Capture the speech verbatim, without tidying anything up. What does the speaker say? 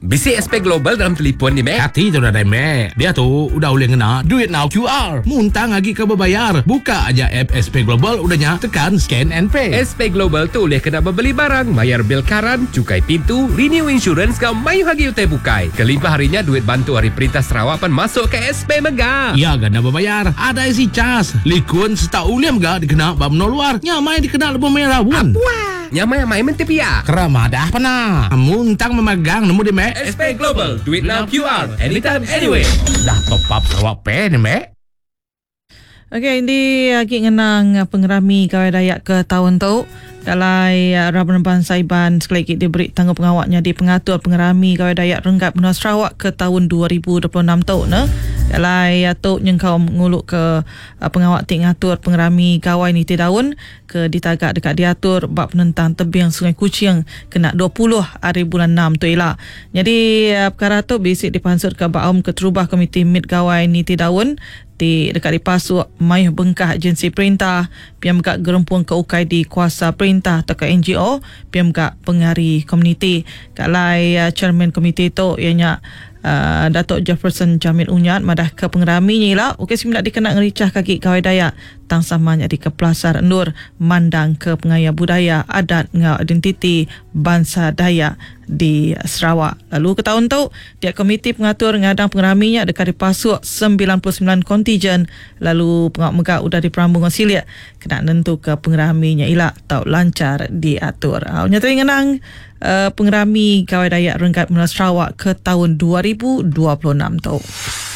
Bisi S P Global dalam telefon ni, Mek. Hati tu dah dah, Mek. Dia tu udah boleh ngena Duit Now Q R. Muntang lagi ke berbayar. Buka aja app S P Global, udahnya tekan scan and pay. S P Global tu boleh kena berbeli barang, bayar bil karan, cukai pintu, renew insurance kau mayu hagi utai bukai. Kelimpah harinya duit bantu Hari Perintah Sarawak pan masuk ke S P Mega. Ya, ganda berbayar. Ada isi cas. Likun setau uliam gak dikena bab no luar. Nyamai dikena lebih merah pun. Wah, nyamai amai mentepia. Keramadah pernah. Muntang memegang nemu di, Mek. S P Global, duit now Q R, anytime, anyway. Dah top up Sarawak Pay ni, Mek. Okey, ini lagi ngenang pengerami Kawai Dayak ke tahun tu. Kalai Rabun Bangsa Iban sekali lagi diberi tanggung pengawaknya di pengatur pengerami Kawai Dayak Renggat Benua Sarawak ke tahun dua ribu dua puluh enam tu. Nah. Kalai Atuk Nyengkau menguluk ke pengawak tik ngatur pengerami Kawai Niti Daun ke ditagak dekat diatur bab penentang tebing Sungai Kuching kena dua puluh hari bulan enam tu ialah. Jadi perkara tu bisik dipansut ke Baum Keterubah Komiti Mid Kawai Niti Daun di dekat di Pasuk Mayuh Bengkah Agensi Perintah piam gak gerempuang ke ukai di kuasa perintah atau ke N G O piam gak pengari komuniti. Kalai uh, chairman komiti tu ianya Uh, Datuk Jefferson Jamil Unyat madah ke pengerami ni lah. Okey, sebenarnya dikena ngericah kaki Kawai Dayak tang samanya di Kepelasar Nur mandang ke pengaya budaya adat ngau identiti bangsa Dayak di Sarawak. Lalu ke tahun tu dia komiti pengatur ngadang pengeraminya dekat di Pasuk sembilan puluh sembilan kontijen. Lalu pengawak megak udah diperambung silia kena nentu ke pengeraminya ilah tau lancar diatur. Ah, nyata ngenang uh, pengerami Kawai Dayak Renggat Benua Sarawak ke tahun dua ribu dua puluh enam tu.